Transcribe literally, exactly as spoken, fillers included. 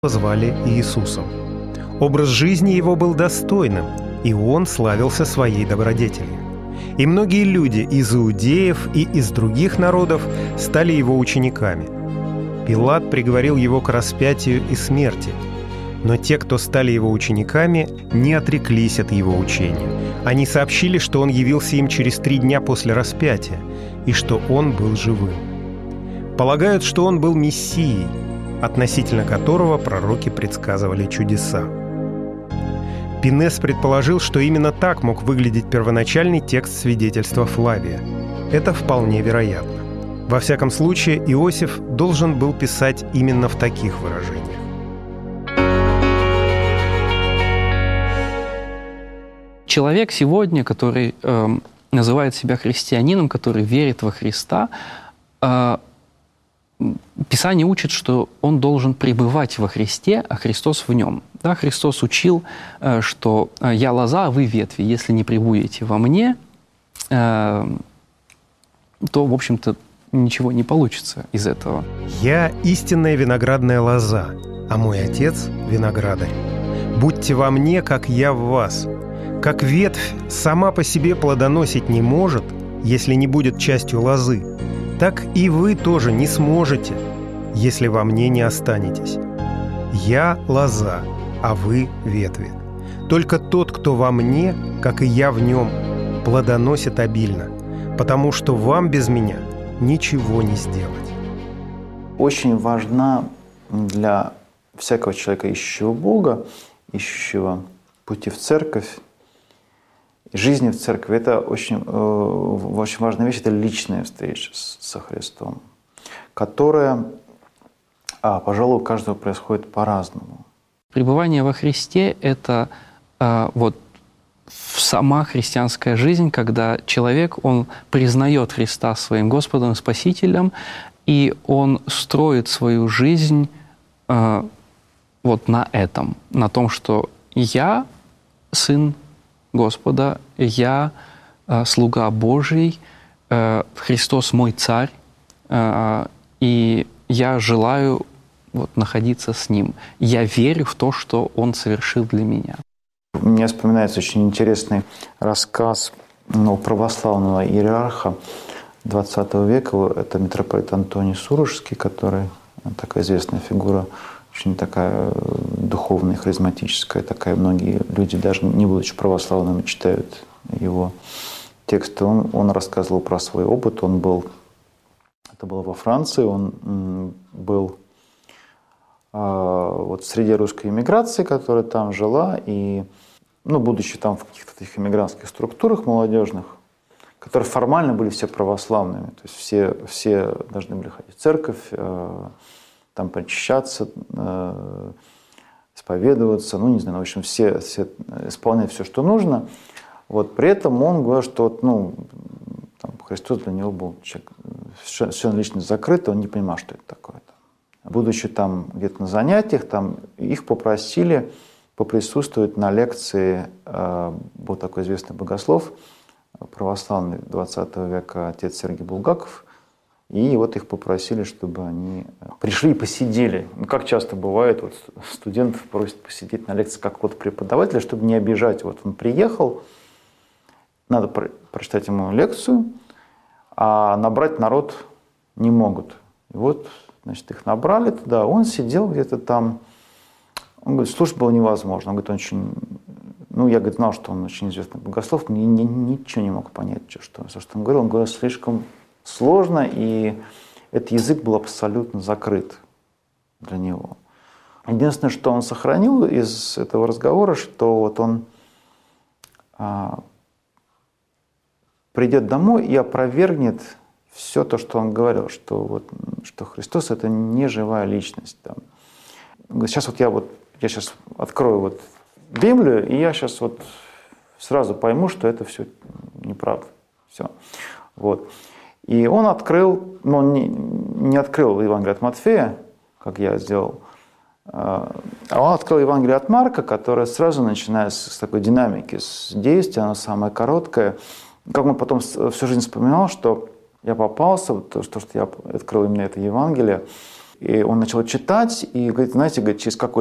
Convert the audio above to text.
звали Иисусом. Образ жизни его был достойным, и он славился своей добродетелью. И многие люди из иудеев и из других народов стали его учениками. Пилат приговорил его к распятию и смерти, но те, кто стали его учениками, не отреклись от его учения. Они сообщили, что он явился им через три дня после распятия, и что он был живым. Полагают, что он был Мессией, относительно которого пророки предсказывали чудеса. Пинес предположил, что именно так мог выглядеть первоначальный текст свидетельства Флавия. Это вполне вероятно. Во всяком случае, Иосиф должен был писать именно в таких выражениях. Человек сегодня, который э, называет себя христианином, который верит во Христа, э, Писание учит, что он должен пребывать во Христе, а Христос в нем. Да, Христос учил, что «я лоза, а вы ветви. Если не пребудете во мне, то, в общем-то, ничего не получится из этого». «Я истинная виноградная лоза, а мой Отец – виноградарь. Будьте во мне, как я в вас. Как ветвь сама по себе плодоносить не может, если не будет частью лозы, так и вы тоже не сможете, если во мне не останетесь. Я лоза, а вы ветви. Только тот, кто во мне, как и я в нем, плодоносит обильно, потому что вам без меня ничего не сделать». Очень важна для всякого человека, ищущего Бога, ищущего пути в церковь, жизни в церкви, это очень, э, очень важная вещь, это личная встреча с, со Христом, которая, а, пожалуй, у каждого происходит по-разному. Пребывание во Христе – это э, вот сама христианская жизнь, когда человек, он признает Христа своим Господом, Спасителем, и он строит свою жизнь э, вот на этом, на том, что я сын Господа, я э, слуга Божий, э, Христос мой царь, э, и я желаю вот, находиться с Ним. Я верю в то, что Он совершил для меня. Мне вспоминается очень интересный рассказ ну, православного иерарха двадцатого века. Это митрополит Антоний Сурожский, который такая известная фигура, очень такая духовная, харизматическая, такая. Многие люди, даже не будучи православными, читают его тексты. Он, он рассказывал про свой опыт. Он был, это было во Франции, он был вот среди русской эмиграции, которая там жила, и, ну, будучи там в каких-то таких эмигрантских структурах молодежных, которые формально были все православными, то есть все, все должны были ходить в церковь, там причащаться, исповедоваться, ну, не знаю, в общем, все, все исполнять все, что нужно. Вот, при этом он говорил, что ну, там, Христос для него был человек совершенно лично закрыт, он не понимал, что это такое. Будучи там где-то на занятиях, там их попросили поприсутствовать на лекции, был такой известный богослов православный двадцатого века, отец Сергий Булгаков, и вот их попросили, чтобы они пришли и посидели. Ну, как часто бывает, вот студентов просят посидеть на лекции какого-то преподавателя, чтобы не обижать. Вот он приехал, надо про- прочитать ему лекцию, а набрать народ не могут. И вот, значит, их набрали туда, он сидел где-то там. Он говорит, слушать было невозможно. Он говорит, он очень... Ну, я, говорит, знал, что он очень известный богослов, но я ни, ничего не мог понять, что, что он говорил. Он говорил слишком сложно, и этот язык был абсолютно закрыт для него. Единственное, что он сохранил из этого разговора, что вот он а, придет домой и опровергнет все то, что он говорил, что, вот, что Христос – это не живая личность. Там. Он говорит, сейчас вот я, вот, я сейчас открою вот Библию, и я сейчас вот сразу пойму, что это все неправда. Все. Вот. И он открыл, но он не, не открыл Евангелие от Матфея, как я сделал, а он открыл Евангелие от Марка, которое сразу начинает с такой динамики, с действия, оно самое короткое. Как он потом всю жизнь вспоминал, что я попался, вот то, что я открыл именно это Евангелие, И он начал читать, и говорит, знаете, говорит, через какое